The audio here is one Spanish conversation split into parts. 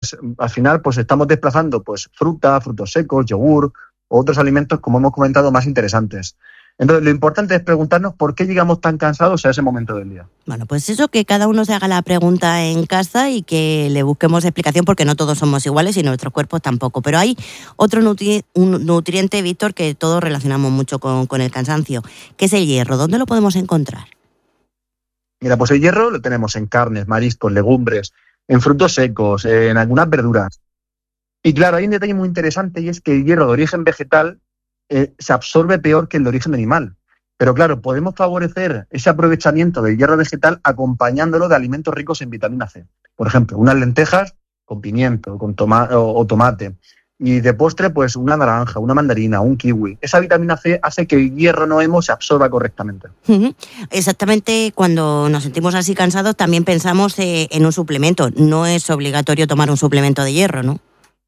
pues al final pues estamos desplazando pues fruta, frutos secos, yogur o otros alimentos, como hemos comentado, más interesantes. Entonces, lo importante es preguntarnos por qué llegamos tan cansados a ese momento del día. Bueno, pues eso, que cada uno se haga la pregunta en casa y que le busquemos explicación, porque no todos somos iguales y nuestros cuerpos tampoco. Pero hay otro nutriente, Víctor, que todos relacionamos mucho con el cansancio, que es el hierro. ¿Dónde lo podemos encontrar? Mira, pues el hierro lo tenemos en carnes, mariscos, legumbres, en frutos secos, en algunas verduras. Y claro, hay un detalle muy interesante, y es que el hierro de origen vegetal se absorbe peor que el de origen animal. Pero claro, podemos favorecer ese aprovechamiento del hierro vegetal acompañándolo de alimentos ricos en vitamina C. Por ejemplo, unas lentejas con pimiento, con tomate. Y de postre, pues una naranja, una mandarina, un kiwi. Esa vitamina C hace que el hierro no hemo se absorba correctamente. Exactamente, cuando nos sentimos así cansados también pensamos en un suplemento. No es obligatorio tomar un suplemento de hierro, ¿no?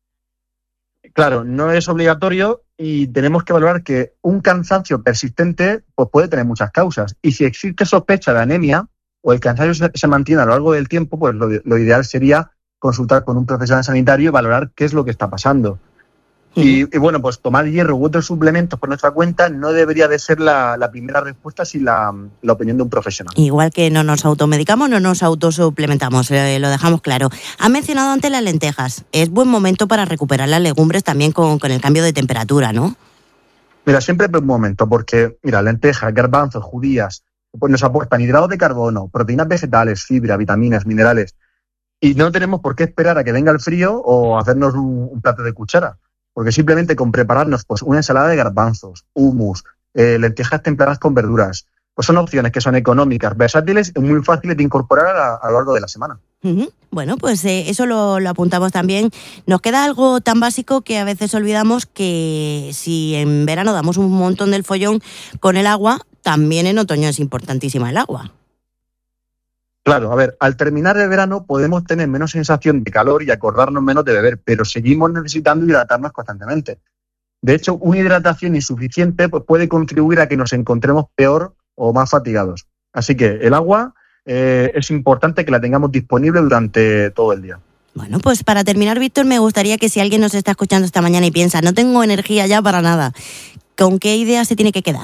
Claro, no es obligatorio y tenemos que valorar que un cansancio persistente pues puede tener muchas causas. Y si existe sospecha de anemia o el cansancio se mantiene a lo largo del tiempo, pues lo ideal sería consultar con un profesional sanitario y valorar qué es lo que está pasando. Y bueno, pues tomar hierro u otros suplementos por nuestra cuenta no debería de ser la primera respuesta sin la opinión de un profesional. Igual que no nos automedicamos, no nos autosuplementamos, lo dejamos claro. Ha mencionado antes las lentejas. Es buen momento para recuperar las legumbres también con el cambio de temperatura, ¿no? Mira, siempre es buen momento porque, mira, lentejas, garbanzos, judías, pues nos aportan hidratos de carbono, proteínas vegetales, fibra, vitaminas, minerales. Y no tenemos por qué esperar a que venga el frío o hacernos un plato de cuchara. Porque simplemente con prepararnos pues una ensalada de garbanzos, hummus, lentejas templadas con verduras, pues son opciones que son económicas, versátiles y muy fáciles de incorporar a lo largo de la semana. Bueno, pues eso lo apuntamos también. Nos queda algo tan básico que a veces olvidamos, que si en verano damos un montón del follón con el agua, también en otoño es importantísima el agua. Claro, a ver, al terminar el verano podemos tener menos sensación de calor y acordarnos menos de beber, pero seguimos necesitando hidratarnos constantemente. De hecho, una hidratación insuficiente pues, puede contribuir a que nos encontremos peor o más fatigados. Así que el agua es importante que la tengamos disponible durante todo el día. Bueno, pues para terminar, Víctor, me gustaría que si alguien nos está escuchando esta mañana y piensa, no tengo energía ya para nada, ¿con qué idea se tiene que quedar?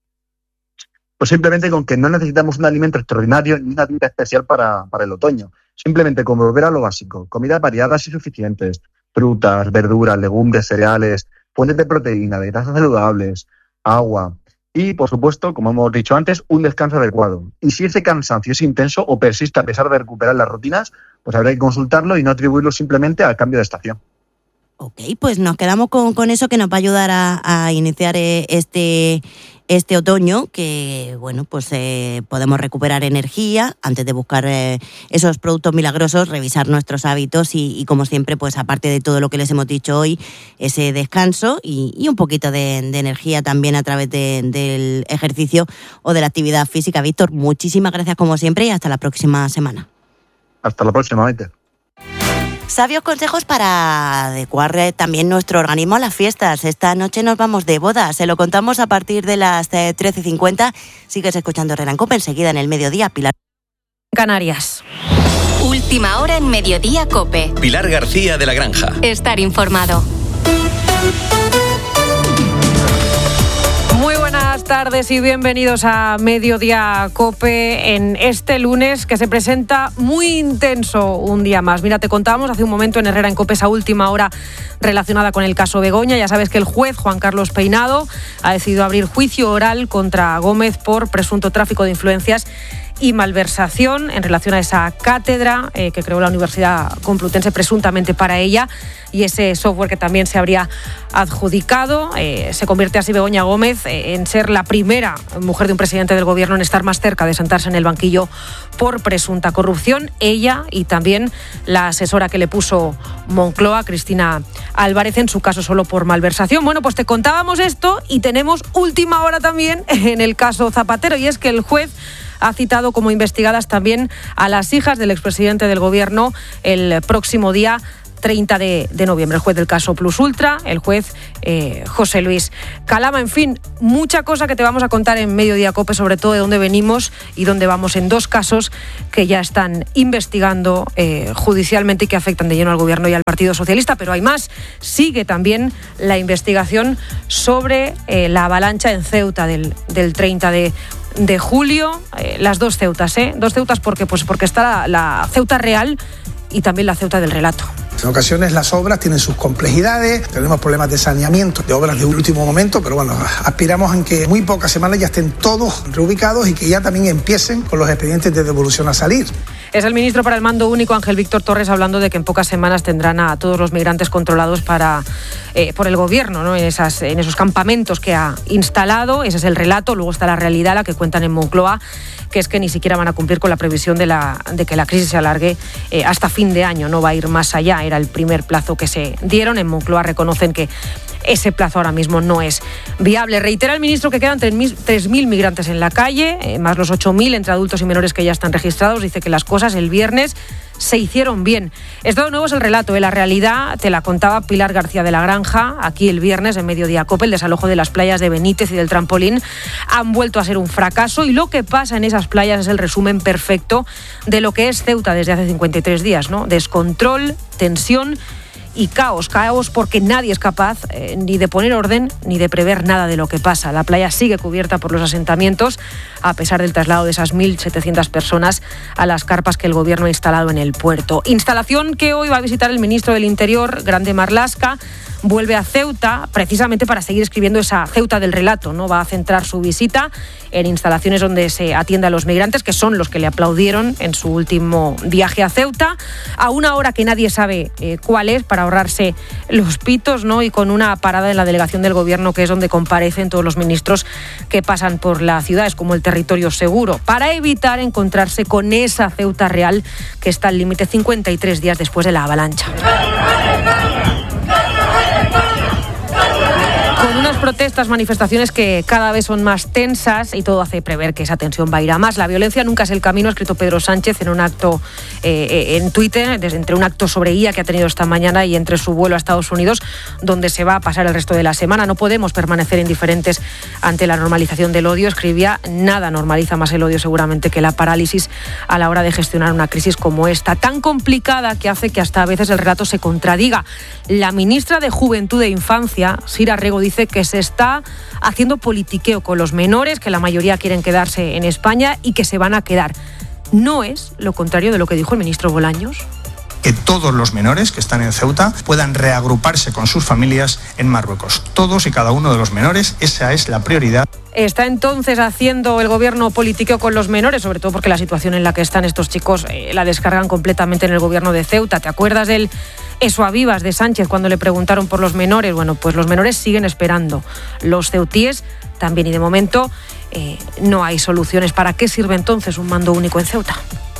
Pues simplemente con que no necesitamos un alimento extraordinario ni una dieta especial para el otoño. Simplemente con volver a lo básico, comidas variadas y suficientes, frutas, verduras, legumbres, cereales, fuentes de proteína, de grasas saludables, agua y, por supuesto, como hemos dicho antes, un descanso adecuado. Y si ese cansancio es intenso o persiste a pesar de recuperar las rutinas, pues habrá que consultarlo y no atribuirlo simplemente al cambio de estación. Ok, pues nos quedamos con eso, que nos va a ayudar a iniciar este otoño, que bueno, pues podemos recuperar energía antes de buscar esos productos milagrosos, revisar nuestros hábitos y como siempre, pues aparte de todo lo que les hemos dicho hoy, ese descanso y un poquito de energía también a través del ejercicio o de la actividad física. Víctor, muchísimas gracias como siempre y hasta la próxima semana. Hasta la próxima, Maite. Sabios consejos para adecuar también nuestro organismo a las fiestas. Esta noche nos vamos de boda. Se lo contamos a partir de las 13:50. Sigues escuchando Herrera en COPE. Enseguida en el mediodía, Pilar. Canarias. Última hora en Mediodía COPE. Pilar García de la Granja. Estar informado. Muy buenas tardes y bienvenidos a Mediodía COPE en este lunes que se presenta muy intenso un día más. Mira, te contábamos hace un momento en Herrera en COPE esa última hora relacionada con el caso Begoña. Ya sabes que el juez Juan Carlos Peinado ha decidido abrir juicio oral contra Gómez por presunto tráfico de influencias y malversación en relación a esa cátedra que creó la Universidad Complutense presuntamente para ella, y ese software que también se habría adjudicado. Se convierte así Begoña Gómez en ser la primera mujer de un presidente del gobierno en estar más cerca de sentarse en el banquillo por presunta corrupción. Ella y también la asesora que le puso Moncloa, Cristina Álvarez, en su caso solo por malversación. Bueno, pues te contábamos esto y tenemos última hora también en el caso Zapatero, y es que el juez ha citado como investigadas también a las hijas del expresidente del gobierno el próximo día 30 de noviembre. El juez del caso Plus Ultra, el juez José Luis Calama. En fin, mucha cosa que te vamos a contar en Mediodía COPE, sobre todo de dónde venimos y dónde vamos en 2 casos que ya están investigando judicialmente y que afectan de lleno al Gobierno y al Partido Socialista. Pero hay más. Sigue también la investigación sobre la avalancha en Ceuta del 30 de julio. Las 2 Ceutas, 2 Ceutas porque está la Ceuta real y también la Ceuta del relato. En ocasiones las obras tienen sus complejidades, tenemos problemas de saneamiento, de obras de último momento, pero bueno, aspiramos en que muy pocas semanas ya estén todos reubicados y que ya también empiecen con los expedientes de devolución a salir. Es el ministro para el Mando Único, Ángel Víctor Torres, hablando de que en pocas semanas tendrán a todos los migrantes controlados por el Gobierno, ¿no? en esos campamentos que ha instalado. Ese es el relato. Luego está la realidad, la que cuentan en Moncloa, que es que ni siquiera van a cumplir con la previsión de que la crisis se alargue hasta fin de año. No va a ir más allá. Era el primer plazo que se dieron. En Moncloa reconocen que ese plazo ahora mismo no es viable. Reitera el ministro que quedan 3.000 migrantes en la calle, más los 8.000 entre adultos y menores que ya están registrados. Dice que las cosas el viernes se hicieron bien. Esto de nuevo es el relato. La realidad te la contaba Pilar García de la Granja aquí el viernes en Mediodía COPE. El desalojo de las playas de Benítez y del Trampolín han vuelto a ser un fracaso, y lo que pasa en esas playas es el resumen perfecto de lo que es Ceuta desde hace 53 días, ¿no? Descontrol, tensión y caos porque nadie es capaz ni de poner orden ni de prever nada de lo que pasa. La playa sigue cubierta por los asentamientos a pesar del traslado de esas 1.700 personas a las carpas que el Gobierno ha instalado en el puerto. Instalación que hoy va a visitar el ministro del Interior, Grande Marlaska. Vuelve a Ceuta precisamente para seguir escribiendo esa Ceuta del relato, ¿no? Va a centrar su visita en instalaciones donde se atiende a los migrantes, que son los que le aplaudieron en su último viaje a Ceuta, a una hora que nadie sabe cuál es, para ahorrarse los pitos, ¿no? Y con una parada en la delegación del Gobierno, que es donde comparecen todos los ministros que pasan por la ciudad. Es como el territorio seguro, para evitar encontrarse con esa Ceuta real que está al límite 53 días después de la avalancha. Con unas protestas, manifestaciones que cada vez son más tensas, y todo hace prever que esa tensión va a ir a más. La violencia nunca es el camino, ha escrito Pedro Sánchez en un acto en Twitter, entre un acto sobre IA que ha tenido esta mañana y entre su vuelo a Estados Unidos, donde se va a pasar el resto de la semana. No podemos permanecer indiferentes ante la normalización del odio. Escribía: nada normaliza más el odio seguramente que la parálisis a la hora de gestionar una crisis como esta, tan complicada que hace que hasta a veces el relato se contradiga. La ministra de Juventud e Infancia, Sira Rego, dice que se está haciendo politiqueo con los menores, que la mayoría quieren quedarse en España y que se van a quedar. ¿No es lo contrario de lo que dijo el ministro Bolaños? Que todos los menores que están en Ceuta puedan reagruparse con sus familias en Marruecos. Todos y cada uno de los menores, esa es la prioridad. ¿Está entonces haciendo el Gobierno politiqueo con los menores? Sobre todo porque la situación en la que están estos chicos la descargan completamente en el Gobierno de Ceuta. ¿Te acuerdas del eso a vivas de Sánchez cuando le preguntaron por los menores? Bueno, pues los menores siguen esperando. Los ceutíes también, y de momento no hay soluciones. ¿Para qué sirve entonces un mando único en Ceuta?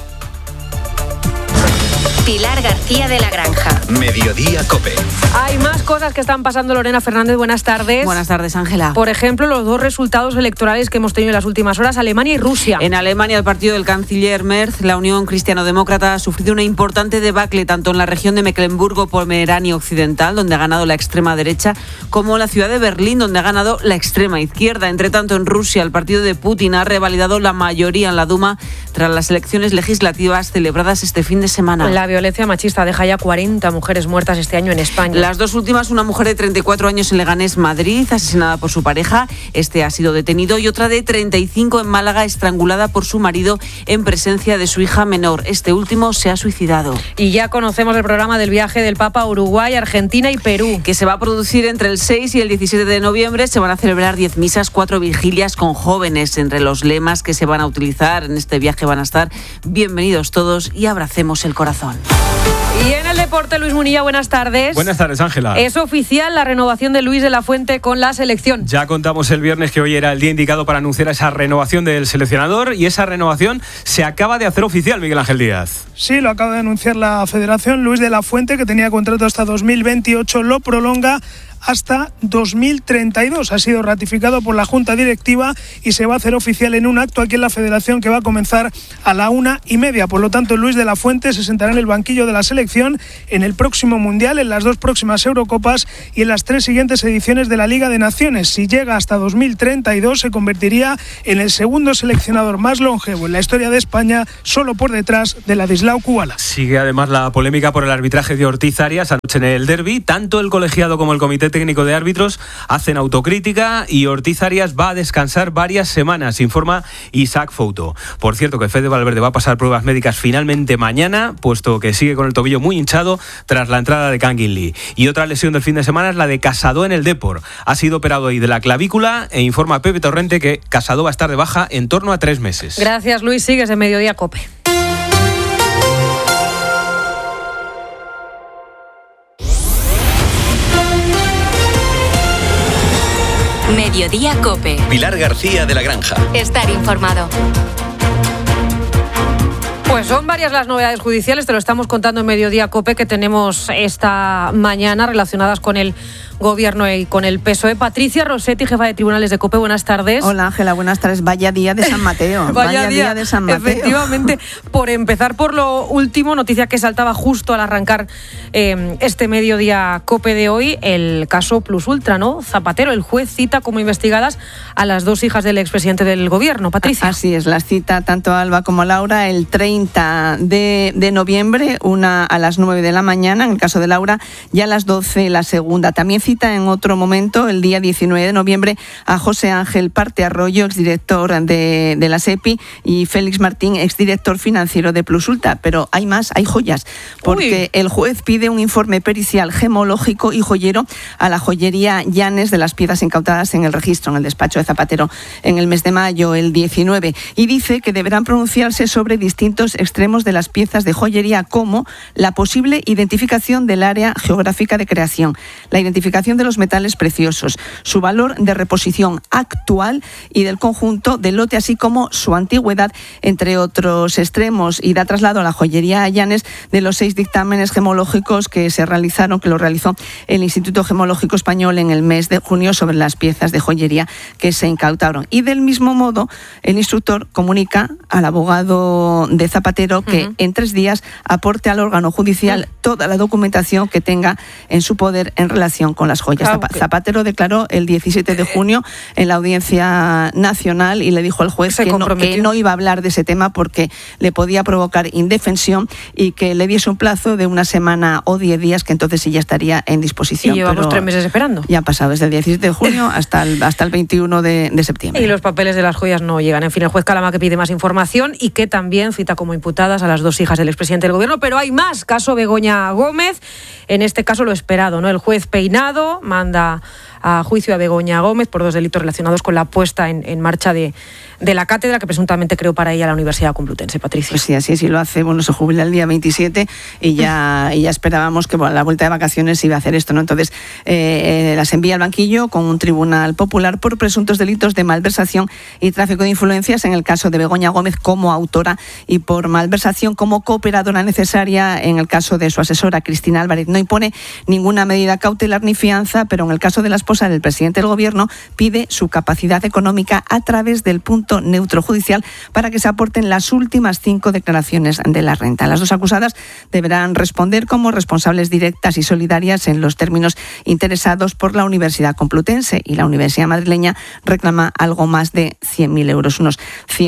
Pilar García de la Granja. Mediodía COPE. Hay más cosas que están pasando. Lorena Fernández, buenas tardes. Buenas tardes, Ángela. Por ejemplo, los 2 resultados electorales que hemos tenido en las últimas horas, Alemania y Rusia. En Alemania, el partido del canciller Merz, la Unión Cristiano-Demócrata, ha sufrido una importante debacle tanto en la región de Mecklemburgo-Pomerania Occidental, donde ha ganado la extrema derecha, como en la ciudad de Berlín, donde ha ganado la extrema izquierda. Entre tanto, en Rusia, el partido de Putin ha revalidado la mayoría en la Duma tras las elecciones legislativas celebradas este fin de semana. La violencia machista deja ya 40 mujeres muertas este año en España. Las 2 últimas, una mujer de 34 años en Leganés, Madrid, asesinada por su pareja. Este ha sido detenido, y otra de 35 en Málaga, estrangulada por su marido en presencia de su hija menor. Este último se ha suicidado. Y ya conocemos el programa del viaje del Papa a Uruguay, Argentina y Perú, que se va a producir entre el 6 y el 17 de noviembre. Se van a celebrar 10 misas, 4 vigilias con jóvenes. Entre los lemas que se van a utilizar en este viaje van a estar: bienvenidos todos y abracemos el corazón. Y en el deporte, Luis Munilla, buenas tardes. Buenas tardes, Ángela. Es oficial la renovación de Luis de la Fuente con la selección. Ya contamos el viernes que hoy era el día indicado para anunciar esa renovación del seleccionador, y esa renovación se acaba de hacer oficial, Miguel Ángel Díaz. Sí, lo acaba de anunciar la Federación. Luis de la Fuente, que tenía contrato hasta 2028, lo prolonga hasta 2032. Ha sido ratificado por la Junta Directiva y se va a hacer oficial en un acto aquí en la Federación que va a comenzar a la 1:30. Por lo tanto, Luis de la Fuente se sentará en el banquillo de la selección en el próximo Mundial, en las 2 próximas Eurocopas y en las 3 siguientes ediciones de la Liga de Naciones. Si llega hasta 2032, se convertiría en el segundo seleccionador más longevo en la historia de España, solo por detrás de Ladislao Kubala. Sigue además la polémica por el arbitraje de Ortiz Arias anoche en el derbi. Tanto el colegiado como el Comité Técnico de Árbitros hacen autocrítica y Ortiz Arias va a descansar varias semanas, informa Isaac Fouto. Por cierto, que Fede Valverde va a pasar pruebas médicas finalmente mañana, puesto que sigue con el tobillo muy hinchado tras la entrada de Kangin Lee. Y otra lesión del fin de semana es la de Casado en el Depor. Ha sido operado hoy de la clavícula e informa Pepe Torrente que Casado va a estar de baja en torno a 3 meses. Gracias, Luis. Sigues en Mediodía COPE. Mediodía COPE. Pilar García de la Granja. Estar informado. Pues son varias las novedades judiciales, te lo estamos contando en Mediodía COPE, que tenemos esta mañana relacionadas con el Gobierno y con el PSOE. Patricia Rossetti, jefa de tribunales de COPE, buenas tardes. Hola Ángela, buenas tardes. Vaya día de San Mateo. Vaya día de San Mateo. Efectivamente, por empezar por lo último, noticia que saltaba justo al arrancar este Mediodía COPE de hoy, el caso Plus Ultra, ¿no? Zapatero, el juez cita como investigadas a las 2 hijas del expresidente del Gobierno. Patricia. Así es, las cita tanto a Alba como a Laura el 30 de noviembre, una a las 9 de la mañana, en el caso de Laura, y a las 12 la segunda. También cita en otro momento, el día 19 de noviembre, a José Ángel Parte Arroyo, exdirector de la SEPI, y Félix Martín, exdirector financiero de Plus Ultra. Pero hay más, hay joyas, porque el juez pide un informe pericial gemológico y joyero a la joyería Llanes de las piezas incautadas en el registro, en el despacho de Zapatero, en el mes de mayo, el 19, y dice que deberán pronunciarse sobre distintos extremos de las piezas de joyería, como la posible identificación del área geográfica de creación, la identificación de los metales preciosos, su valor de reposición actual y del conjunto del lote, así como su antigüedad, entre otros extremos. Y da traslado a la joyería Llanes de los 6 dictámenes gemológicos que lo realizó el Instituto Gemológico Español en el mes de junio sobre las piezas de joyería que se incautaron. Y del mismo modo, el instructor comunica al abogado de Zapatero que en 3 días aporte al órgano judicial toda la documentación que tenga en su poder en relación con las joyas. Zapatero declaró el 17 de junio en la Audiencia Nacional y le dijo al juez que no iba a hablar de ese tema porque le podía provocar indefensión y que le diese un plazo de 1 semana o 10 días, que entonces sí ya estaría en disposición. Y llevamos 3 meses esperando. Ya ha pasado desde el 17 de junio hasta el 21 de septiembre. Y los papeles de las joyas no llegan. En fin, el juez Calama, que pide más información y que también cita como imputadas a las 2 hijas del expresidente del Gobierno. Pero hay más. Caso Begoña Gómez. En este caso lo esperado, ¿no? El juez Peinado manda a juicio a Begoña Gómez por 2 delitos relacionados con la puesta en marcha de la cátedra que presuntamente creó para ella la Universidad Complutense. Patricia. Pues sí, así lo hace. Bueno, se jubila el día 27 y ya esperábamos que a la vuelta de vacaciones iba a hacer esto, ¿no? Entonces las envía al banquillo con un tribunal popular por presuntos delitos de malversación y tráfico de influencias en el caso de Begoña Gómez como autora y por malversación como cooperadora necesaria en el caso de su asesora Cristina Álvarez. No impone ninguna medida cautelar ni fianza, pero en el caso de la esposa del presidente del Gobierno pide su capacidad económica a través del punto neutro judicial para que se aporten las últimas 5 declaraciones de la renta. Las 2 acusadas deberán responder como responsables directas y solidarias en los términos interesados por la Universidad Complutense, y la Universidad madrileña reclama algo más de 100.000 euros, unos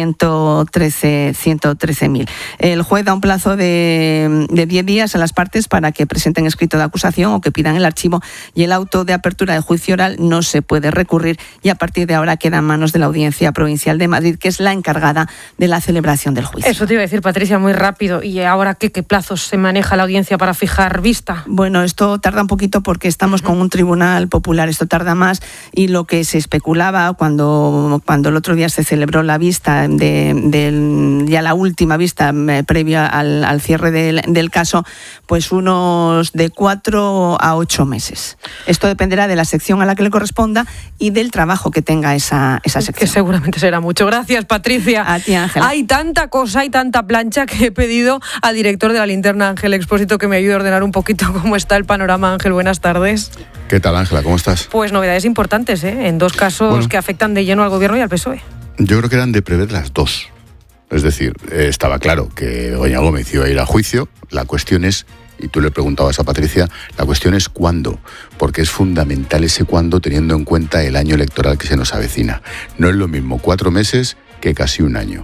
113.000. El juez da un plazo de 10 días a las partes para que presenten escrito de acusación o que pidan el archivo, y el auto de apertura de juicio oral no se puede recurrir, y a partir de ahora queda en manos de la Audiencia Provincial de Madrid, que es la encargada de la celebración del juicio. Eso te iba a decir, Patricia, muy rápido. ¿Y ahora qué plazos se maneja la audiencia para fijar vista? Bueno, esto tarda un poquito porque estamos con un tribunal popular, esto tarda más, y lo que se especulaba cuando el otro día se celebró la vista, ya la última vista previa al cierre del caso, pues unos de 4 a 8 meses. Esto dependerá de la sección a la que le corresponda y del trabajo que tenga esa sección. Que seguramente será mucho. Gracias, Patricia. A ti, Ángela. Hay tanta cosa y tanta plancha que he pedido al director de La Linterna, Ángel Expósito, que me ayude a ordenar un poquito cómo está el panorama. Ángel, buenas tardes. ¿Qué tal, Ángela? ¿Cómo estás? Pues novedades importantes, en dos casos que afectan de lleno al Gobierno y al PSOE. Yo creo que eran de prever las dos. Es decir, estaba claro que Begoña Gómez iba a ir a juicio. La cuestión es, y tú le preguntabas a Patricia, la cuestión es cuándo, porque es fundamental ese cuándo teniendo en cuenta el año electoral que se nos avecina. No es lo mismo 4 meses que casi un año,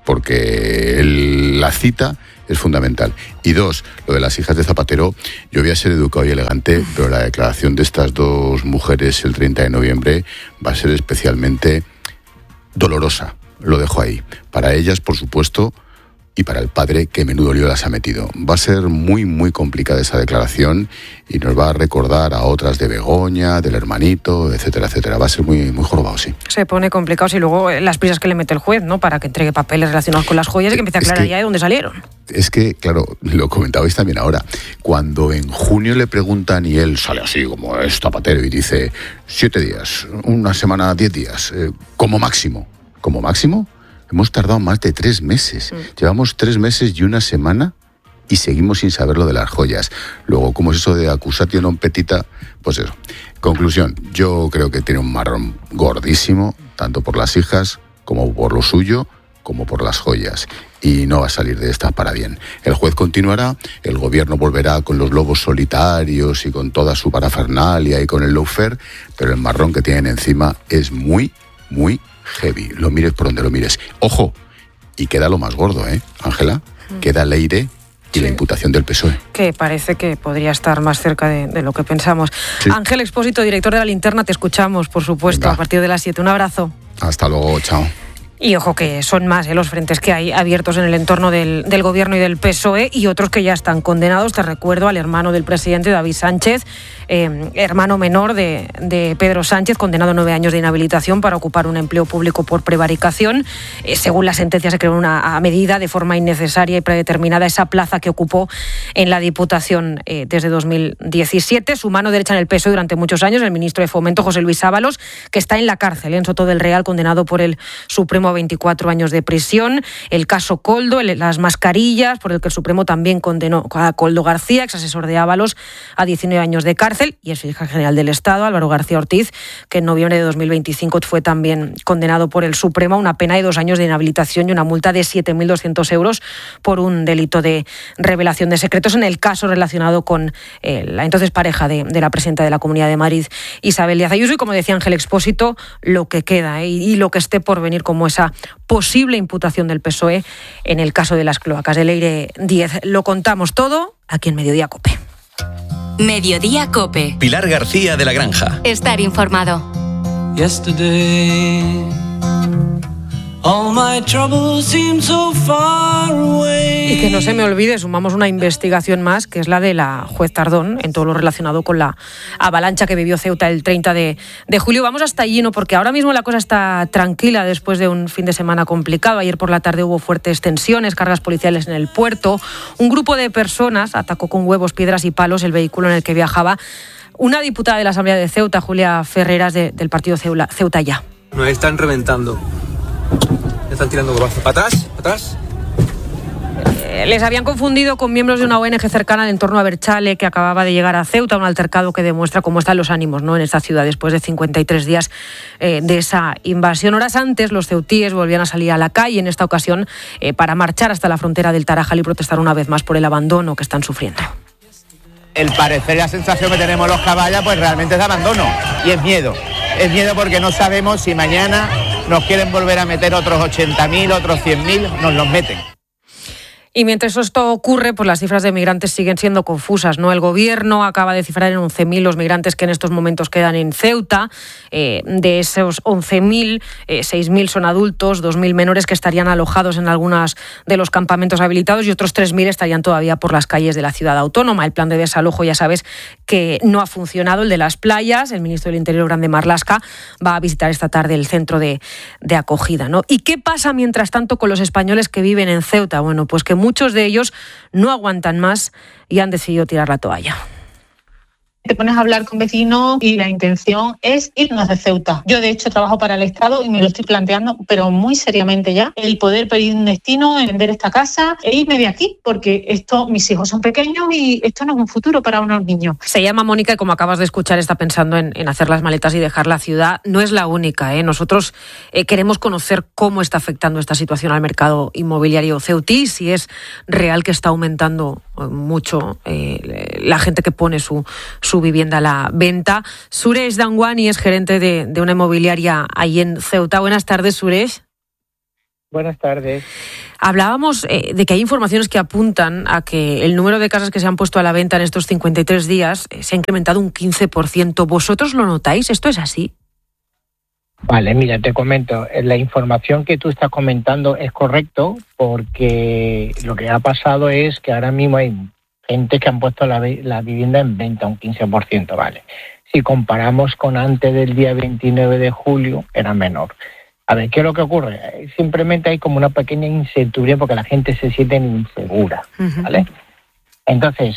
porque la cita es fundamental. Y 2, lo de las hijas de Zapatero, yo voy a ser educado y elegante, pero la declaración de estas dos mujeres el 30 de noviembre va a ser especialmente dolorosa. Lo dejo ahí. Para ellas, por supuesto, y para el padre, que menudo lío las ha metido. Va a ser muy, muy complicada esa declaración y nos va a recordar a otras de Begoña, del hermanito, etcétera, etcétera. Va a ser muy, muy jorobado, sí. Se pone complicado y luego las prisas que le mete el juez, ¿no? Para que entregue papeles relacionados con las joyas y que empiece a aclarar ya de dónde salieron. Es que, claro, lo comentabais también ahora, cuando en junio le preguntan y él sale así como es Zapatero y dice 7 días, una semana, 10 días, como máximo. Como máximo, hemos tardado más de 3 meses. Llevamos 3 meses y una semana y seguimos sin saber lo de las joyas. Luego, ¿cómo es eso de accusatio non petita? Pues eso. Conclusión, yo creo que tiene un marrón gordísimo, tanto por las hijas como por lo suyo, como por las joyas. Y no va a salir de esta para bien. El juez continuará, el gobierno volverá con los lobos solitarios y con toda su parafernalia y con el lawfare, pero el marrón que tienen encima es muy, muy heavy, lo mires por donde lo mires. Ojo, y queda lo más gordo, Ángela, queda Leire y la imputación del PSOE. Que parece que podría estar más cerca de lo que pensamos. Sí. Ángel Expósito, director de La Linterna, te escuchamos, por supuesto, Venga. A partir de las 7. Un abrazo. Hasta luego, chao. Y ojo que son más los frentes que hay abiertos en el entorno del Gobierno y del PSOE y otros que ya están condenados. Te recuerdo al hermano del presidente, David Sánchez, hermano menor de Pedro Sánchez, condenado a 9 años de inhabilitación para ocupar un empleo público por prevaricación. Según la sentencia, se creó una medida de forma innecesaria y predeterminada esa plaza que ocupó en la Diputación desde 2017. Su mano derecha en el PSOE durante muchos años, el ministro de Fomento, José Luis Ábalos, que está en la cárcel en Soto del Real, condenado por el Supremo a 24 años de prisión. El caso Koldo, las mascarillas, por el que el Supremo también condenó a Koldo García, ex asesor de Ábalos, a 19 años de cárcel, y el fiscal general del Estado, Álvaro García Ortiz, que en noviembre de 2025 fue también condenado por el Supremo a una pena de 2 años de inhabilitación y una multa de 7.200 euros por un delito de revelación de secretos en el caso relacionado con la entonces pareja de la presidenta de la Comunidad de Madrid, Isabel Díaz Ayuso, y como decía Ángel Expósito, lo que queda y lo que esté por venir como esa posible imputación del PSOE en el caso de las cloacas de Leire 10. Lo contamos todo aquí en Mediodía COPE. Mediodía COPE. Pilar García de la Granja. Estar informado. Yesterday, all my troubles seem so far away. Y que no se me olvide, sumamos una investigación más, que es la de la juez Tardón, en todo lo relacionado con la avalancha que vivió Ceuta el 30 de julio. Vamos hasta allí, ¿no? Porque ahora mismo la cosa está tranquila después de un fin de semana complicado. Ayer por la tarde hubo fuertes tensiones, cargas policiales en el puerto. Un grupo de personas atacó con huevos, piedras y palos el vehículo en el que viajaba una diputada de la Asamblea de Ceuta, Julia Ferreras, del partido Ceuta Ya. Nos están reventando. Están tirando golpes. ¿Para atrás? Les habían confundido con miembros de una ONG cercana al entorno a Berchale, que acababa de llegar a Ceuta, un altercado que demuestra cómo están los ánimos, ¿no?, en esta ciudad después de 53 días de esa invasión. Horas antes, los ceutíes volvían a salir a la calle, en esta ocasión para marchar hasta la frontera del Tarajal y protestar una vez más por el abandono que están sufriendo. El parecer, la sensación que tenemos los caballas, pues realmente es de abandono y es miedo. Es miedo porque no sabemos si mañana nos quieren volver a meter otros 80.000, otros 100.000, nos los meten. Y mientras esto ocurre, pues las cifras de migrantes siguen siendo confusas, ¿no? El gobierno acaba de cifrar en 11.000 los migrantes que en estos momentos quedan en Ceuta. De esos 11.000, 6.000 son adultos, 2.000 menores que estarían alojados en algunos de los campamentos habilitados y otros 3.000 estarían todavía por las calles de la ciudad autónoma. El plan de desalojo, ya sabes, que no ha funcionado, el de las playas. El ministro del Interior, Grande Marlaska, va a visitar esta tarde el centro de acogida, ¿no? ¿Y qué pasa mientras tanto con los españoles que viven en Ceuta? Bueno, pues que muchos de ellos no aguantan más y han decidido tirar la toalla. te pones a hablar con vecinos y la intención es irnos de Ceuta. Yo, de hecho, trabajo para el Estado y me lo estoy planteando, pero muy seriamente ya, el poder pedir un destino, vender esta casa e irme de aquí, porque mis hijos son pequeños y esto no es un futuro para unos niños. Se llama Mónica y, como acabas de escuchar, está pensando en hacer las maletas y dejar la ciudad. No es la única, ¿eh? Nosotros queremos conocer cómo está afectando esta situación al mercado inmobiliario ceutí, si es real que está aumentando mucho la gente que pone su vivienda a la venta. Suresh Dangwani es gerente de una inmobiliaria ahí en Ceuta. Buenas tardes, Suresh. Buenas tardes. Hablábamos de que hay informaciones que apuntan a que el número de casas que se han puesto a la venta en estos 53 días se ha incrementado un 15%. ¿Vosotros lo notáis? ¿Esto es así? Vale, mira, te comento. La información que tú estás comentando es correcto, porque lo que ha pasado es que ahora mismo hay gente que han puesto la vivienda en venta, un 15%, ¿vale? Si comparamos con antes del día 29 de julio, era menor. A ver, ¿qué es lo que ocurre? Simplemente hay como una pequeña incertidumbre porque la gente se siente insegura, ¿vale? Entonces,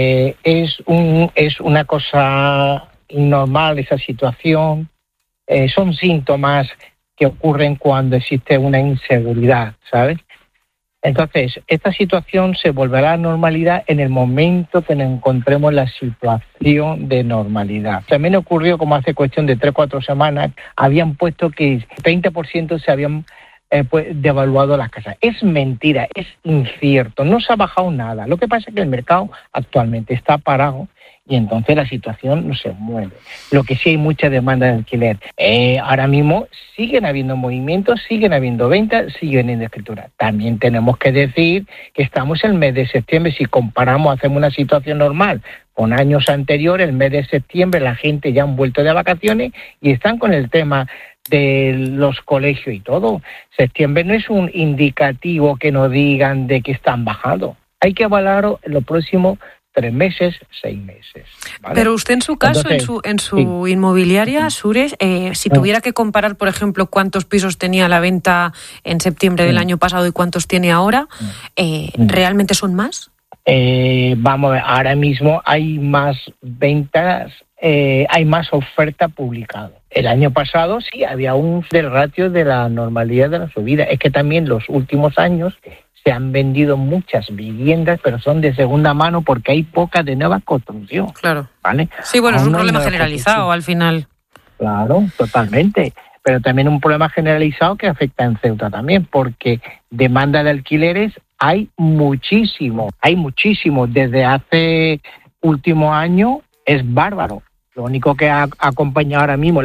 es una cosa normal esa situación. Son síntomas que ocurren cuando existe una inseguridad, ¿sabes? Entonces, esta situación se volverá a normalidad en el momento que nos encontremos en la situación de normalidad. También ocurrió como hace cuestión de 3-4 semanas, habían puesto que 30% se habían devaluado las casas. Es mentira, es incierto, no se ha bajado nada. Lo que pasa es que el mercado actualmente está parado y entonces la situación no se mueve. Lo que sí hay mucha demanda de alquiler. Ahora mismo siguen habiendo movimientos, siguen habiendo ventas, siguen en escritura. También tenemos que decir que estamos en el mes de septiembre. Si comparamos, hacemos una situación normal con años anteriores, el mes de septiembre la gente ya han vuelto de vacaciones y están con el tema de los colegios y todo. Septiembre no es un indicativo que nos digan de que están bajando. Hay que evaluarlo en los próximos 3 meses, 6 meses. ¿Vale? Pero usted en su caso, entonces, en su inmobiliaria, Suresh, si tuviera que comparar, por ejemplo, cuántos pisos tenía a la venta en septiembre del año pasado y cuántos tiene ahora, ¿realmente son más? Vamos a ver, ahora mismo hay más ventas, hay más oferta publicada. El año pasado sí había un del ratio de la normalidad de la subida. Es que también los últimos años se han vendido muchas viviendas, pero son de segunda mano porque hay poca de nueva construcción. Claro. ¿Vale? Sí, bueno, es un problema generalizado al final. Claro, totalmente. Pero también un problema generalizado que afecta en Ceuta también, porque demanda de alquileres hay muchísimo. Desde hace último año es bárbaro. Lo único que ha acompañado ahora mismo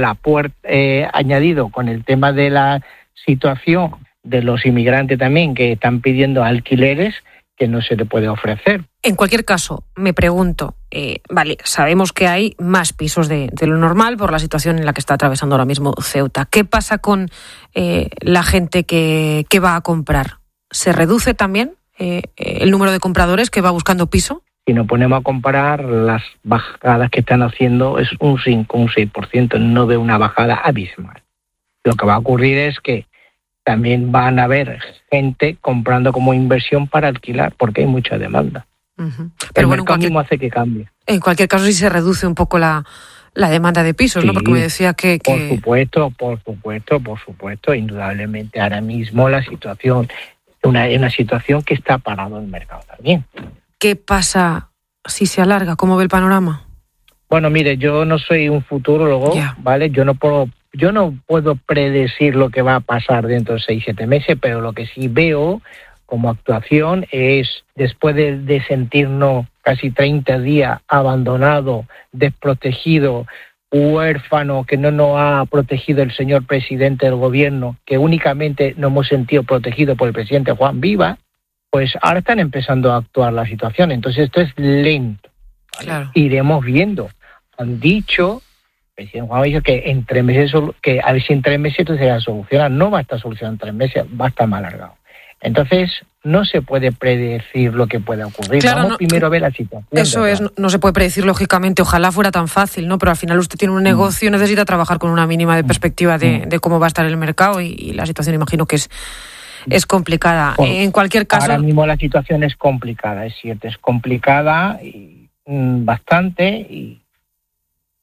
añadido con el tema de la situación de los inmigrantes también que están pidiendo alquileres que no se le puede ofrecer. En cualquier caso, me pregunto, vale, sabemos que hay más pisos de lo normal por la situación en la que está atravesando ahora mismo Ceuta. ¿Qué pasa con la gente que va a comprar? ¿Se reduce también el número de compradores que va buscando piso? Si nos ponemos a comparar, las bajadas que están haciendo es un 5, un 6%, no de una bajada abismal. Lo que va a ocurrir es que también van a haber gente comprando como inversión para alquilar, porque hay mucha demanda. Pero el mercado mismo hace que cambie. En cualquier caso, sí se reduce un poco la demanda de pisos, sí, ¿no? Porque me decía que... Por supuesto, indudablemente. Ahora mismo la situación, una situación que está parado el mercado también. ¿Qué pasa si se alarga? ¿Cómo ve el panorama? Bueno, mire, yo no soy un futurólogo, ¿vale? Yo no puedo predecir lo que va a pasar dentro de 6-7 meses, pero lo que sí veo como actuación es, después de sentirnos casi 30 días abandonados, desprotegidos, huérfanos, que no nos ha protegido el señor presidente del gobierno, que únicamente nos hemos sentido protegidos por el presidente Juan Viva, pues ahora están empezando a actuar la situación. Entonces esto es lento, ¿vale? Claro. Iremos viendo. Han dicho... Juan dicho que en 3 meses, que a ver si en 3 meses esto se va a solucionar. No va a estar solucionado en 3 meses, va a estar más alargado. Entonces, no se puede predecir lo que pueda ocurrir. Claro, Vamos primero a ver la situación. Eso es, no se puede predecir, lógicamente. Ojalá fuera tan fácil, ¿no? Pero al final usted tiene un negocio, necesita trabajar con una mínima de perspectiva de cómo va a estar el mercado y la situación, imagino que es complicada. En cualquier caso... Ahora mismo la situación es complicada, es cierto. Es complicada y bastante y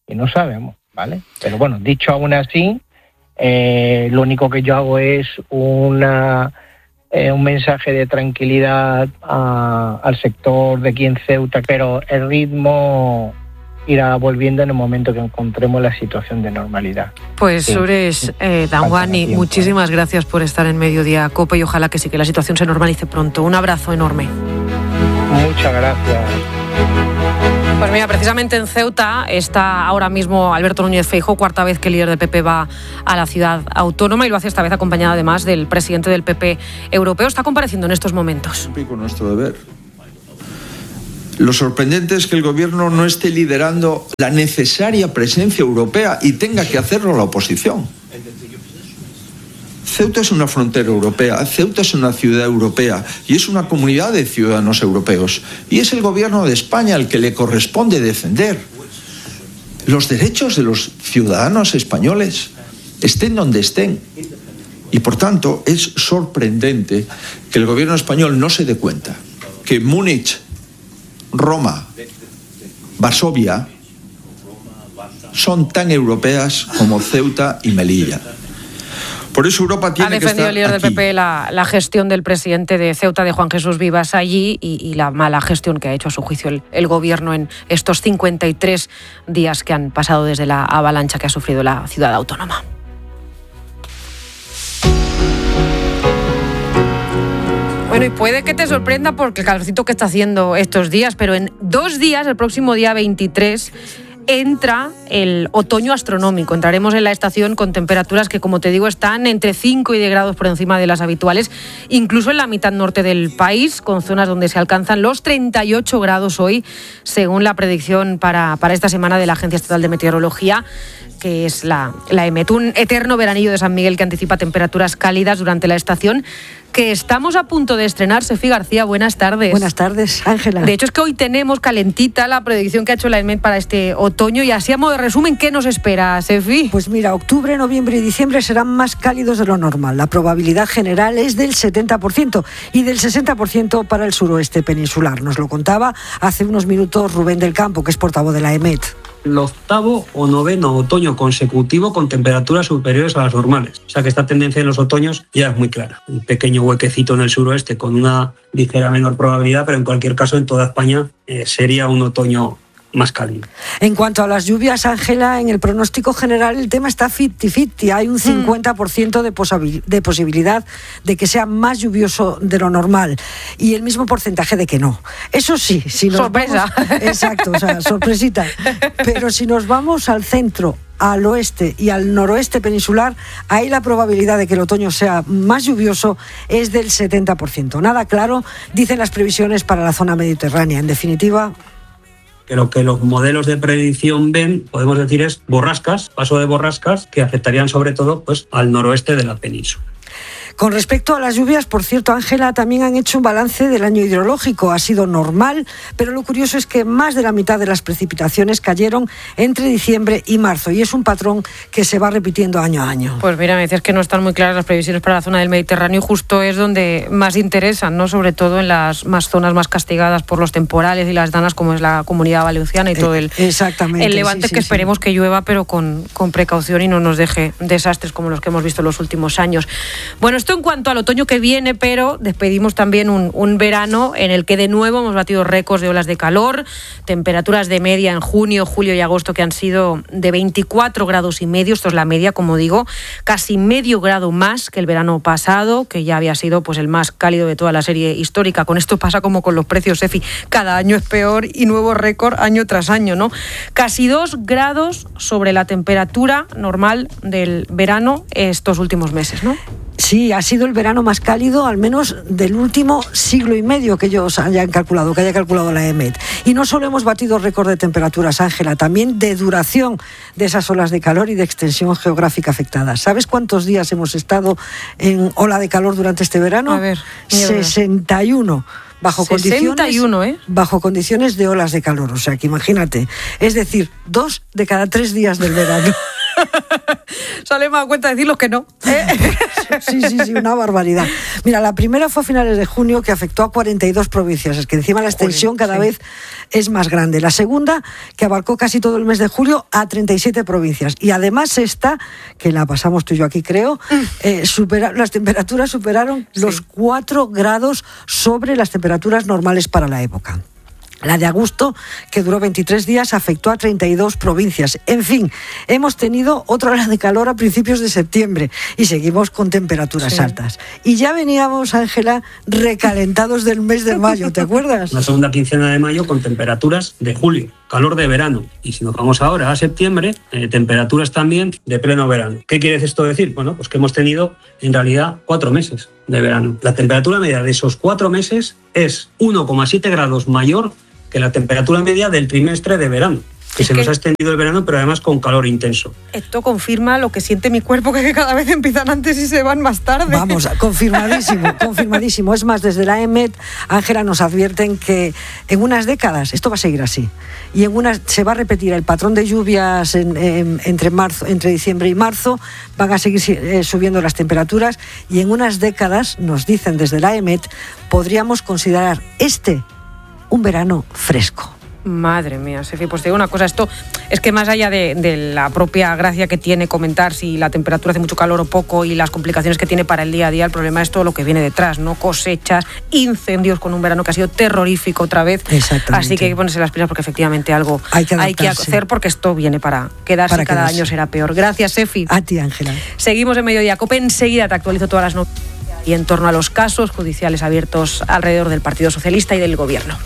y no sabemos, ¿vale? Pero bueno, dicho aún así, lo único que yo hago es un mensaje de tranquilidad al sector de aquí en Ceuta, pero el ritmo irá volviendo en el momento que encontremos la situación de normalidad. Pues Suresh Dhanwani, muchísimas gracias por estar en Mediodía Cope y ojalá que sí, que la situación se normalice pronto. Un abrazo enorme. Muchas gracias. Pues mira, precisamente en Ceuta está ahora mismo Alberto Núñez Feijóo, cuarta vez que el líder del PP va a la ciudad autónoma y lo hace esta vez acompañado además del presidente del PP europeo. Está compareciendo en estos momentos. Con nuestro deber. Lo sorprendente es que el gobierno no esté liderando la necesaria presencia europea y tenga que hacerlo la oposición. Ceuta es una frontera europea, Ceuta es una ciudad europea y es una comunidad de ciudadanos europeos. Y es el gobierno de España al que le corresponde defender los derechos de los ciudadanos españoles, estén donde estén. Y por tanto es sorprendente que el gobierno español no se dé cuenta que Múnich, Roma, Varsovia son tan europeas como Ceuta y Melilla. Por eso Europa tiene que estar el líder aquí. del PP la gestión del presidente de Ceuta, de Juan Jesús Vivas, allí y la mala gestión que ha hecho a su juicio el gobierno en estos 53 días que han pasado desde la avalancha que ha sufrido la ciudad autónoma. Bueno, y puede que te sorprenda porque el calorcito que está haciendo estos días, pero en 2 días, el próximo día 23, entra el otoño astronómico. Entraremos en la estación con temperaturas que, como te digo, están entre 5 y 10 grados por encima de las habituales, incluso en la mitad norte del país, con zonas donde se alcanzan los 38 grados hoy, según la predicción para esta semana de la Agencia Estatal de Meteorología, que es la EMET, un eterno veranillo de San Miguel que anticipa temperaturas cálidas durante la estación que estamos a punto de estrenar. Sefi García, buenas tardes. Buenas tardes, Ángela. De hecho, es que hoy tenemos calentita la predicción que ha hecho la EMET para este otoño y así a modo de resumen, ¿qué nos espera, Sefi? Pues mira, octubre, noviembre y diciembre serán más cálidos de lo normal. La probabilidad general es del 70% y del 60% para el suroeste peninsular. Nos lo contaba hace unos minutos Rubén del Campo, que es portavoz de la EMET. El 8º o 9º otoño consecutivo con temperaturas superiores a las normales. O sea que esta tendencia en los otoños ya es muy clara. Un pequeño huequecito en el suroeste con una ligera menor probabilidad, pero en cualquier caso en toda España sería un otoño más cálido. En cuanto a las lluvias, Ángela, en el pronóstico general el tema está 50-50. Hay un 50% de posibilidad de que sea más lluvioso de lo normal y el mismo porcentaje de que no. Eso sí, si nos sorpresa. Exacto, o sea, sorpresita. Pero si nos vamos al centro, al oeste y al noroeste peninsular, ahí la probabilidad de que el otoño sea más lluvioso es del 70%. Nada claro, dicen las previsiones para la zona mediterránea. En definitiva, Que lo que los modelos de predicción ven, podemos decir, es borrascas, paso de borrascas, que afectarían sobre todo pues, al noroeste de la península. Con respecto a las lluvias, por cierto, Ángela, también han hecho un balance del año hidrológico. Ha sido normal, pero lo curioso es que más de la mitad de las precipitaciones cayeron entre diciembre y marzo, y es un patrón que se va repitiendo año a año. Pues mira, me dices que no están muy claras las previsiones para la zona del Mediterráneo y justo es donde más interesan, ¿no? Sobre todo en las zonas más castigadas por los temporales y las danas, como es la Comunidad Valenciana y todo el Levante, que esperemos que llueva, pero con precaución y no nos deje desastres como los que hemos visto en los últimos años. Bueno, esto en cuanto al otoño que viene, pero despedimos también un verano en el que de nuevo hemos batido récords de olas de calor, temperaturas de media en junio, julio y agosto que han sido de 24 grados y medio, esto es la media, como digo, casi medio grado más que el verano pasado, que ya había sido pues el más cálido de toda la serie histórica. Con esto pasa como con los precios, Efi, cada año es peor y nuevo récord año tras año, ¿no? Casi 2 grados sobre la temperatura normal del verano estos últimos meses, ¿no? Sí, ha sido el verano más cálido, al menos del último siglo y medio que ellos hayan calculado, que haya calculado la EMET. Y no solo hemos batido récord de temperaturas, Ángela, también de duración de esas olas de calor y de extensión geográfica afectada. ¿Sabes cuántos días hemos estado en ola de calor durante este verano? A ver, 61. Bajo 61, bajo condiciones de olas de calor, o sea que imagínate, es decir, 2 de cada 3 días del verano. Sale más a cuenta decirlos que no. Sí, una barbaridad. Mira, la primera fue a finales de junio, que afectó a 42 provincias. Es que encima la extensión cada vez es más grande. La segunda, que abarcó casi todo el mes de julio, a 37 provincias. Y además esta, que la pasamos tú y yo aquí creo, las temperaturas superaron los 4 grados sobre las temperaturas normales para la época. La de agosto, que duró 23 días, afectó a 32 provincias. En fin, hemos tenido otra ola de calor a principios de septiembre y seguimos con temperaturas altas. Y ya veníamos, Ángela, recalentados del mes de mayo, ¿te acuerdas? La segunda quincena de mayo con temperaturas de julio, calor de verano. Y si nos vamos ahora a septiembre, temperaturas también de pleno verano. ¿Qué quiere esto decir? Bueno, pues que hemos tenido en realidad 4 meses de verano. La temperatura media de esos 4 meses es 1,7 grados mayor que la temperatura media del trimestre de verano, que se nos ha extendido el verano, pero además con calor intenso. Esto confirma lo que siente mi cuerpo, que cada vez empiezan antes y se van más tarde. Vamos, confirmadísimo. Es más, desde la EMET, Ángela, nos advierten que en unas décadas esto va a seguir así. Y en unas se va a repetir el patrón de lluvias entre diciembre y marzo, van a seguir subiendo las temperaturas y en unas décadas, nos dicen desde la EMET, podríamos considerar un verano fresco. Madre mía, Sefi, pues te digo una cosa, esto es que más allá de la propia gracia que tiene comentar si la temperatura hace mucho calor o poco y las complicaciones que tiene para el día a día, el problema es todo lo que viene detrás, ¿no? Cosechas, incendios con un verano que ha sido terrorífico otra vez. Así que hay que ponerse las pilas porque efectivamente algo hay que hacer porque esto viene para quedarse, cada año será peor. Gracias, Sefi. A ti, Ángela. Seguimos en Mediodía Cope, enseguida te actualizo todas las noticias y en torno a los casos judiciales abiertos alrededor del Partido Socialista y del Gobierno.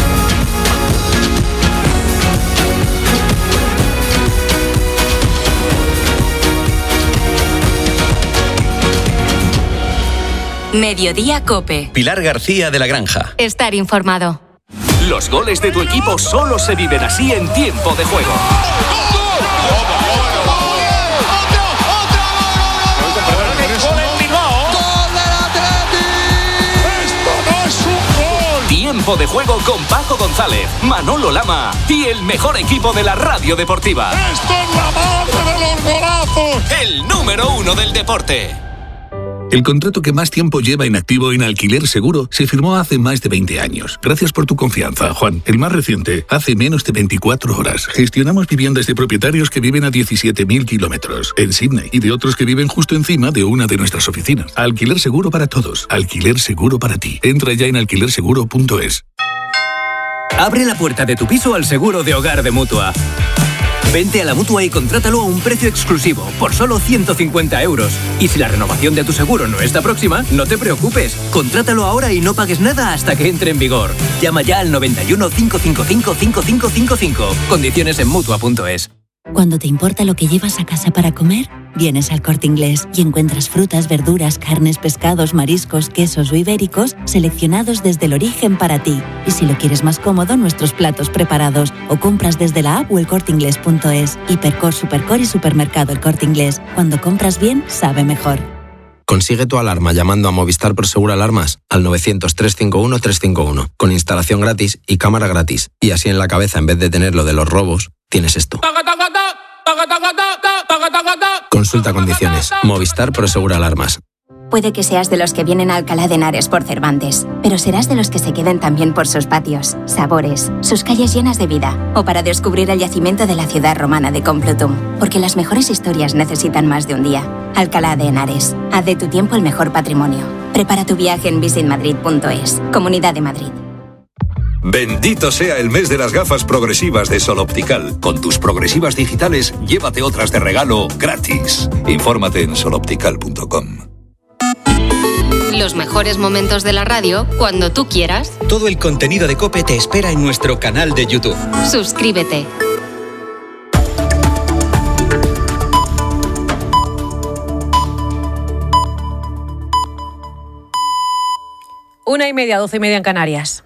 Mediodía Cope. Pilar García de la Granja. Estar informado. Los goles de tu equipo solo se viven así en tiempo de juego. Tiempo de juego con Paco González, Manolo Lama y el mejor equipo de la radio deportiva. ¡Esto es la madre de los golazos! El número 1 del deporte. El contrato que más tiempo lleva inactivo en Alquiler Seguro se firmó hace más de 20 años. Gracias por tu confianza, Juan. El más reciente, hace menos de 24 horas. Gestionamos viviendas de propietarios que viven a 17.000 kilómetros en Sydney y de otros que viven justo encima de una de nuestras oficinas. Alquiler Seguro para todos. Alquiler Seguro para ti. Entra ya en alquilerseguro.es. Abre la puerta de tu piso al seguro de hogar de Mutua. Vente a la Mutua y contrátalo a un precio exclusivo, por solo 150 euros. Y si la renovación de tu seguro no está próxima, no te preocupes. Contrátalo ahora y no pagues nada hasta que entre en vigor. Llama ya al 91 555 5555. Condiciones en Mutua.es. Cuando te importa lo que llevas a casa para comer, vienes al Corte Inglés y encuentras frutas, verduras, carnes, pescados, mariscos, quesos o ibéricos seleccionados desde el origen para ti. Y si lo quieres más cómodo, nuestros platos preparados o compras desde la app o elcorteinglés.es. Hipercor, Supercor y Supermercado El Corte Inglés. Cuando compras bien, sabe mejor. Consigue tu alarma llamando a Movistar Prosegur Alarmas al 900-351-351 con instalación gratis y cámara gratis. Y así en la cabeza, en vez de tener lo de los robos, tienes esto. Consulta condiciones. Movistar Prosegur Alarmas. Puede que seas de los que vienen a Alcalá de Henares por Cervantes, pero serás de los que se queden también por sus patios, sabores, sus calles llenas de vida, o para descubrir el yacimiento de la ciudad romana de Complutum, porque las mejores historias necesitan más de un día. Alcalá de Henares, haz de tu tiempo el mejor patrimonio. Prepara tu viaje en visitmadrid.es, Comunidad de Madrid. Bendito sea el mes de las gafas progresivas de Sol Optical. Con tus progresivas digitales, llévate otras de regalo gratis. Infórmate en soloptical.com. Los mejores momentos de la radio cuando tú quieras. Todo el contenido de COPE te espera en nuestro canal de YouTube. Suscríbete. Una y media, 12:30 en Canarias.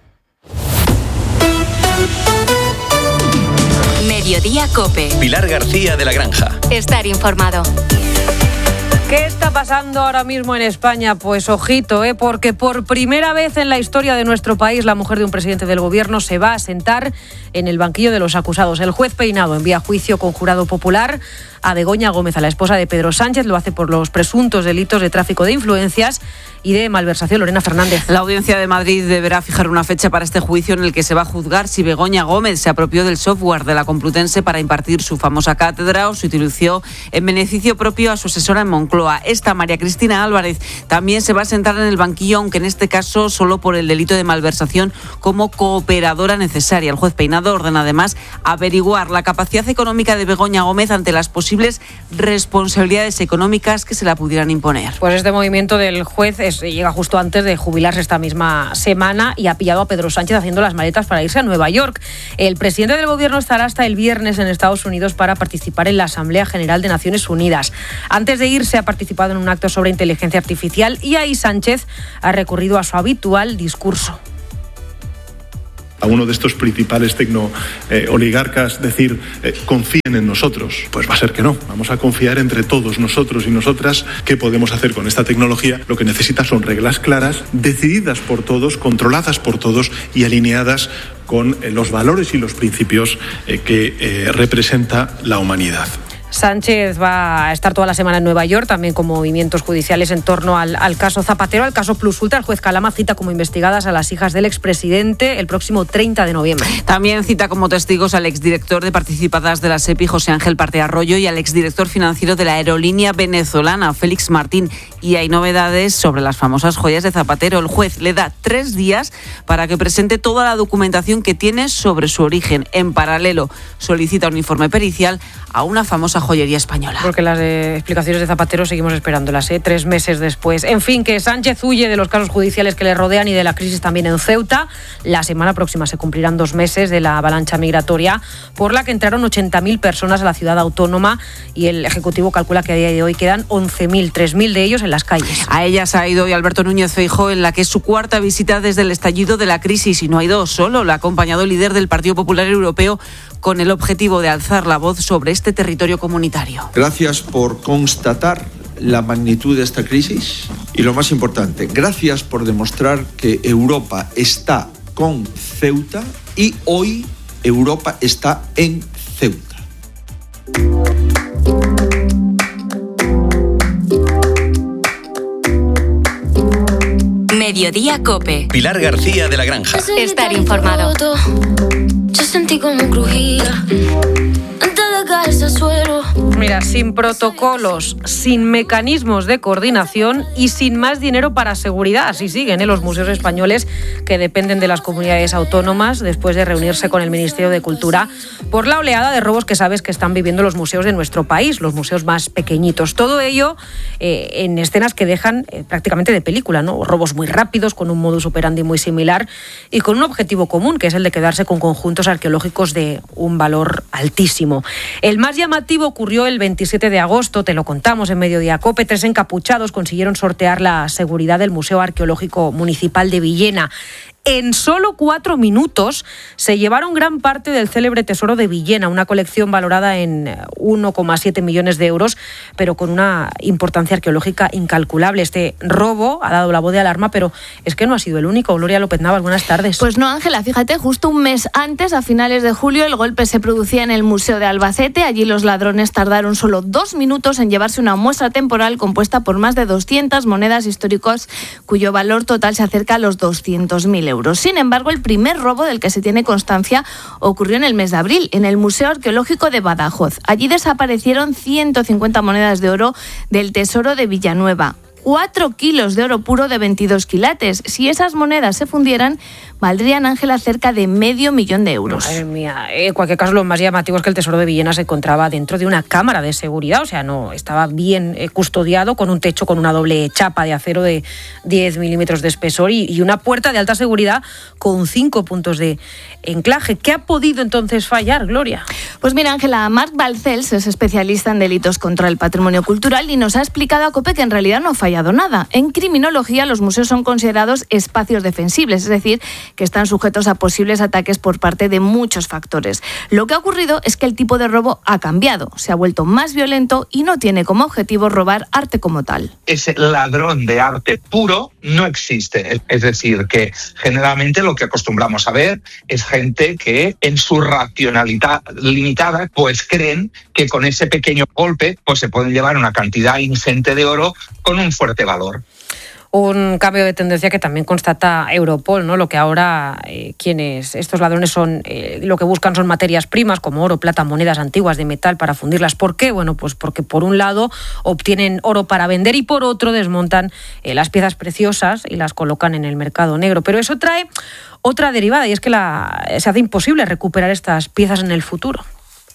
Mediodía Cope. Pilar García de la Granja. Estar informado. ¿Qué está pasando ahora mismo en España? Pues ojito, porque por primera vez en la historia de nuestro país la mujer de un presidente del gobierno se va a sentar en el banquillo de los acusados. El juez Peinado envía a juicio con jurado popular a Begoña Gómez, a la esposa de Pedro Sánchez. Lo hace por los presuntos delitos de tráfico de influencias y de malversación. Lorena Fernández. La Audiencia de Madrid deberá fijar una fecha para este juicio en el que se va a juzgar si Begoña Gómez se apropió del software de la Complutense para impartir su famosa cátedra o se utilizó en beneficio propio a su asesora en Moncloa. Esta María Cristina Álvarez también se va a sentar en el banquillo, aunque en este caso solo por el delito de malversación como cooperadora necesaria. El juez Peinado ordena además averiguar la capacidad económica de Begoña Gómez ante las posibles responsabilidades económicas que se la pudieran imponer. Pues este movimiento del juez llega justo antes de jubilarse esta misma semana y ha pillado a Pedro Sánchez haciendo las maletas para irse a Nueva York. El presidente del gobierno estará hasta el viernes en Estados Unidos para participar en la Asamblea General de Naciones Unidas. Antes de irse ha participado en un acto sobre inteligencia artificial y ahí Sánchez ha recurrido a su habitual discurso. A uno de estos principales oligarcas decir confíen en nosotros, pues va a ser que no. Vamos a confiar entre todos nosotros y nosotras qué podemos hacer con esta tecnología. Lo que necesita son reglas claras, decididas por todos, controladas por todos y alineadas con los valores y los principios que representa la humanidad. Sánchez va a estar toda la semana en Nueva York, también con movimientos judiciales en torno al caso Zapatero, al caso Plus Ultra. El juez Calama cita como investigadas a las hijas del expresidente el próximo 30 de noviembre. También cita como testigos al exdirector de participadas de la SEPI, José Ángel Parte Arroyo, y al exdirector financiero de la aerolínea venezolana, Félix Martín. Y hay novedades sobre las famosas joyas de Zapatero. El juez le da 3 días para que presente toda la documentación que tiene sobre su origen. En paralelo, solicita un informe pericial a una famosa joyería española. Porque las explicaciones de Zapatero seguimos esperándolas, 3 meses después. En fin, que Sánchez huye de los casos judiciales que le rodean y de la crisis también en Ceuta. La semana próxima se cumplirán 2 meses de la avalancha migratoria por la que entraron 80.000 personas a la ciudad autónoma y el Ejecutivo calcula que a día de hoy quedan 11.000, 3.000 de ellos en las calles. A ellas ha ido hoy Alberto Núñez Feijóo, en la que es su 4ª visita desde el estallido de la crisis, y no ha ido solo. Lo ha acompañado el líder del Partido Popular Europeo con el objetivo de alzar la voz sobre este territorio comunitario. Gracias por constatar la magnitud de esta crisis y, lo más importante, gracias por demostrar que Europa está con Ceuta y hoy Europa está en Ceuta. Mediodía COPE. Pilar García de la Granja. Estar informado. Yo sentí como crujía antes de caerse al suelo. Mira, sin protocolos, sin mecanismos de coordinación y sin más dinero para seguridad. Así siguen los museos españoles, que dependen de las comunidades autónomas, después de reunirse con el Ministerio de Cultura por la oleada de robos que sabes que están viviendo los museos de nuestro país, los museos más pequeñitos. Todo ello en escenas que dejan prácticamente de película, ¿no? Robos muy rápidos, con un modus operandi muy similar y con un objetivo común, que es el de quedarse con conjuntos arqueológicos de un valor altísimo. El más llamativo ocurrió el 27 de agosto, te lo contamos en Mediodía COPE. 3 encapuchados consiguieron sortear la seguridad del Museo Arqueológico Municipal de Villena. En solo 4 minutos se llevaron gran parte del célebre tesoro de Villena, una colección valorada en 1,7 millones de euros, pero con una importancia arqueológica incalculable. Este robo ha dado la voz de alarma, pero es que no ha sido el único. Gloria López Navas, buenas tardes. Pues no, Ángela, fíjate, justo un mes antes, a finales de julio, el golpe se producía en el Museo de Albacete. Allí los ladrones tardaron solo 2 minutos en llevarse una muestra temporal compuesta por más de 200 monedas históricas, cuyo valor total se acerca a los 200.000 euros. Sin embargo, el primer robo del que se tiene constancia ocurrió en el mes de abril, en el Museo Arqueológico de Badajoz. Allí desaparecieron 150 monedas de oro del Tesoro de Villanueva. 4 kilos de oro puro de 22 quilates. Si esas monedas se fundieran, valdrían, Ángela, cerca de $500,000 de euros. Madre mía. En cualquier caso, lo más llamativo es que el Tesoro de Villena se encontraba dentro de una cámara de seguridad, o sea, no estaba bien custodiado, con un techo con una doble chapa de acero de 10 milímetros de espesor y una puerta de alta seguridad con 5 puntos de enclaje. ¿Qué ha podido entonces fallar, Gloria? Pues mira, Ángela, Marc Balcells es especialista en delitos contra el patrimonio cultural y nos ha explicado a COPE que en realidad no ha fallado hallado nada. En criminología, los museos son considerados espacios defensibles, es decir, que están sujetos a posibles ataques por parte de muchos factores. Lo que ha ocurrido es que el tipo de robo ha cambiado, se ha vuelto más violento y no tiene como objetivo robar arte como tal. Ese ladrón de arte puro no existe. Es decir, que generalmente lo que acostumbramos a ver es gente que en su racionalidad limitada pues creen que con ese pequeño golpe pues se pueden llevar una cantidad ingente de oro con un fuerte valor. Un cambio de tendencia que también constata Europol, ¿no? Lo que ahora estos ladrones lo que buscan son materias primas como oro, plata, monedas antiguas de metal para fundirlas. ¿Por qué? Bueno, pues porque por un lado obtienen oro para vender y por otro desmontan las piezas preciosas y las colocan en el mercado negro. Pero eso trae otra derivada y es que se hace imposible recuperar estas piezas en el futuro.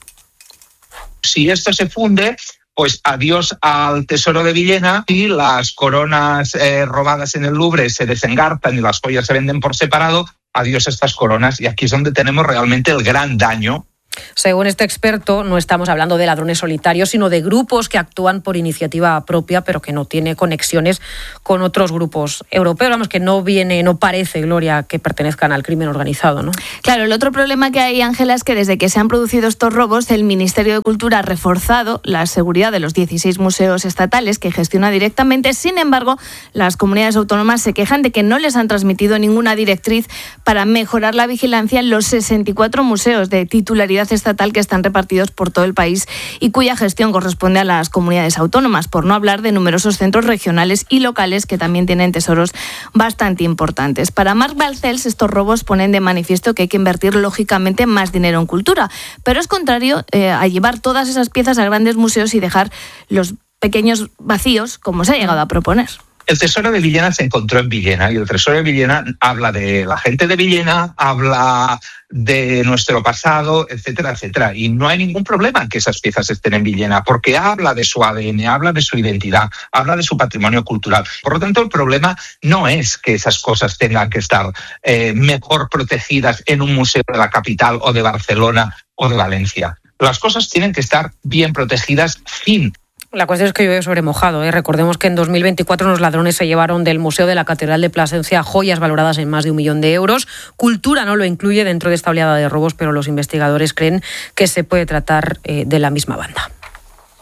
Si esto se funde, pues adiós al Tesoro de Villena, y las coronas robadas en el Louvre se desengartan y las joyas se venden por separado, adiós a estas coronas. Y aquí es donde tenemos realmente el gran daño. Según este experto, no estamos hablando de ladrones solitarios, sino de grupos que actúan por iniciativa propia, pero que no tiene conexiones con otros grupos europeos. Vamos, que no parece, Gloria, que pertenezcan al crimen organizado, ¿no? Claro, el otro problema que hay, Ángela, es que desde que se han producido estos robos, el Ministerio de Cultura ha reforzado la seguridad de los 16 museos estatales que gestiona directamente. Sin embargo, las comunidades autónomas se quejan de que no les han transmitido ninguna directriz para mejorar la vigilancia en los 64 museos de titularidad estatal que están repartidos por todo el país y cuya gestión corresponde a las comunidades autónomas, por no hablar de numerosos centros regionales y locales que también tienen tesoros bastante importantes. Para Marc Balcells, estos robos ponen de manifiesto que hay que invertir lógicamente más dinero en cultura, pero es contrario a llevar todas esas piezas a grandes museos y dejar los pequeños vacíos, como se ha llegado a proponer. El Tesoro de Villena se encontró en Villena y el Tesoro de Villena habla de la gente de Villena, habla de nuestro pasado, etcétera, etcétera. Y no hay ningún problema en que esas piezas estén en Villena, porque habla de su ADN, habla de su identidad, habla de su patrimonio cultural. Por lo tanto, el problema no es que esas cosas tengan que estar mejor protegidas en un museo de la capital o de Barcelona o de Valencia. Las cosas tienen que estar bien protegidas, fin. La cuestión es que llueve sobre mojado, ¿eh? Recordemos que en 2024 los ladrones se llevaron del Museo de la Catedral de Plasencia joyas valoradas en más de 1 millón de euros. Cultura no lo incluye dentro de esta oleada de robos, pero los investigadores creen que se puede tratar de la misma banda.